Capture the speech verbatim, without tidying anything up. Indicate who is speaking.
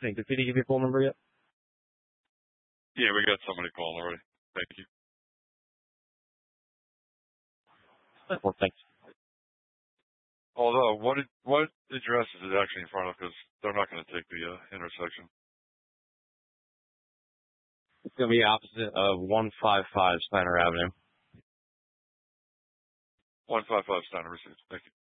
Speaker 1: Hey, did P D give you a phone number yet?
Speaker 2: Yeah, we got somebody calling already. Thank you.
Speaker 1: Well, thanks.
Speaker 2: Although, what it, what address is it actually in front of? Because they're not going to take the uh, intersection.
Speaker 1: It's going to be opposite of one five five Steiner Avenue.
Speaker 2: one five five Steiner received. Thank you.